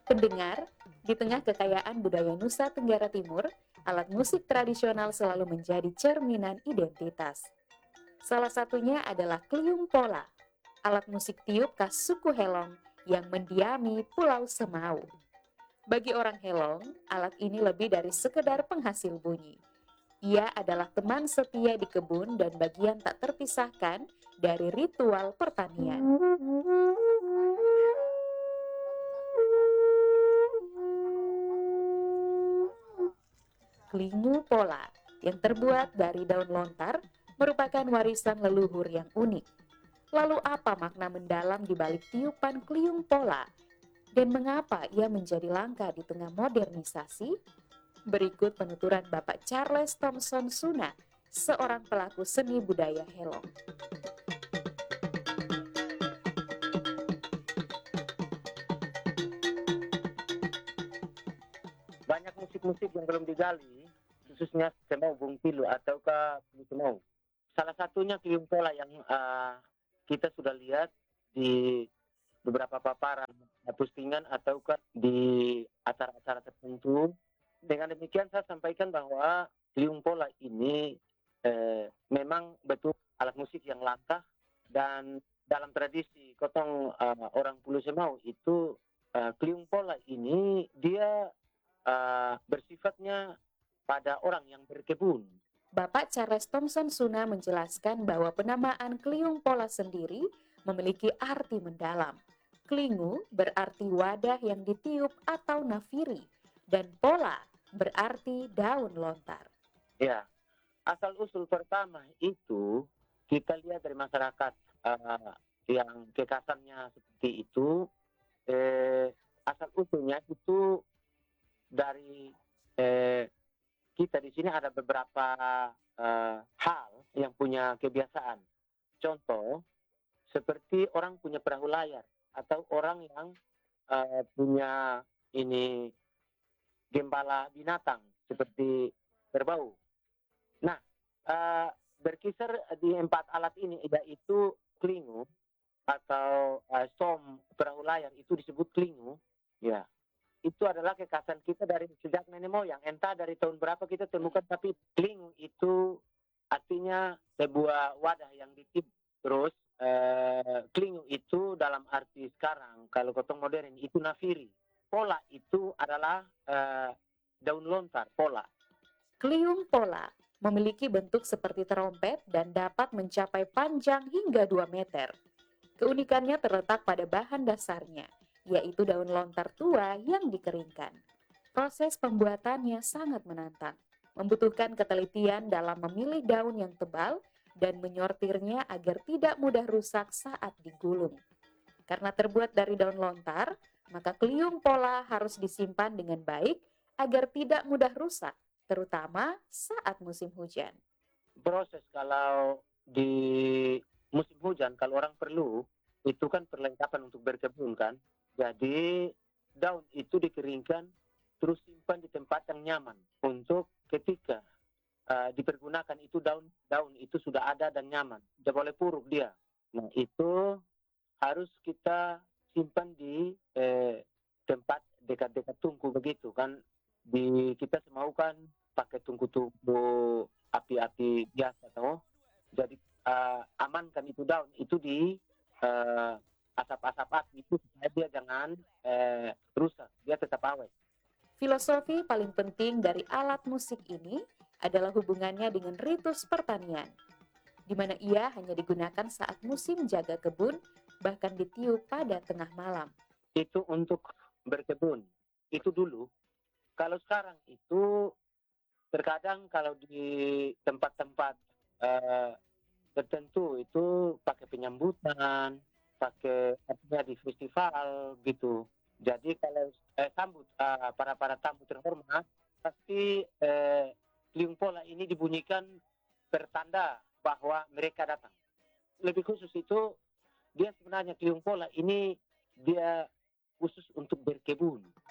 Pendengar, di tengah kekayaan budaya Nusa Tenggara Timur, alat musik tradisional selalu menjadi cerminan identitas. Salah satunya adalah kliung pola, alat musik tiup khas suku Helong yang mendiami Pulau Semau. Bagi orang Helong, alat ini lebih dari sekedar penghasil bunyi. Ia adalah teman setia di kebun dan bagian tak terpisahkan dari ritual pertanian. Klingu pola yang terbuat dari daun lontar merupakan warisan leluhur yang unik. Lalu apa makna mendalam di balik tiupan kliung pola? Dan mengapa ia menjadi langka di tengah modernisasi? Berikut penuturan Bapak Charles Thompson Suna, seorang pelaku seni budaya Helong. Banyak musik-musik yang belum digali, khususnya semau bung pilu ataukah pilu semau. Salah satunya kliung pola yang kita sudah lihat di beberapa paparan postingan ataukah di acara-acara tertentu. Dengan demikian saya sampaikan bahwa kliung pola ini memang betul alat musik yang langka, dan dalam tradisi kotong orang Pulau Semau itu kliung pola ini dia bersifatnya pada orang yang berkebun. Bapak Charles Thompson Suna menjelaskan bahwa penamaan kliung pola sendiri memiliki arti mendalam. Klingu berarti wadah yang ditiup atau nafiri, dan pola berarti daun lontar. Ya, asal-usul pertama itu kita lihat dari masyarakat yang kekasannya seperti itu, asal-usulnya itu dari kita di sini ada beberapa hal yang punya kebiasaan. Contoh, seperti orang punya perahu layar atau orang yang punya ini gembala binatang seperti kerbau. Nah, berkisar di 4 alat ini, yaitu klingu atau som perahu layar itu disebut klingu. Ya, itu adalah kekhasan kita dari sejak nenek moyang. Entah dari tahun berapa kita temukan, tapi klingu itu artinya sebuah wadah yang ditiup. Terus klingu itu dalam arti sekarang, kalau kotong modern itu nafiri. Pola itu adalah daun lontar, pola. Kliung pola memiliki bentuk seperti trompet dan dapat mencapai panjang hingga 2 meter. Keunikannya terletak pada bahan dasarnya, yaitu daun lontar tua yang dikeringkan. Proses pembuatannya sangat menantang, membutuhkan ketelitian dalam memilih daun yang tebal dan menyortirnya agar tidak mudah rusak saat digulung. Karena terbuat dari daun lontar, maka kliung pola harus disimpan dengan baik agar tidak mudah rusak, terutama saat musim hujan. Proses kalau di musim hujan, kalau orang perlu, itu kan perlengkapan untuk berkebun kan. Jadi daun itu dikeringkan, terus simpan di tempat yang nyaman untuk ketika dipergunakan itu daun itu sudah ada dan nyaman, tidak boleh puruk dia. Nah itu harus kita simpan di tempat dekat-dekat tungku begitu kan. Di kita semau kan pakai tungku-tungku api-api biasa toh. Jadi amankan itu daun itu di asap-asap api itu supaya dia jangan rusak, dia tetap awet. Filosofi paling penting dari alat musik ini adalah hubungannya dengan ritus pertanian, di mana ia hanya digunakan saat musim jaga kebun, bahkan ditiup pada tengah malam. Itu untuk berkebun. Itu dulu. Kalau sekarang itu terkadang kalau di tempat-tempat tertentu itu pakai penyambutan, pakai artinya di festival gitu. Jadi kalau sambut para tamu terhormat, pasti kliung pola ini dibunyikan pertanda bahwa mereka datang. Lebih khusus itu dia sebenarnya kliung pola ini dia khusus untuk berkebun.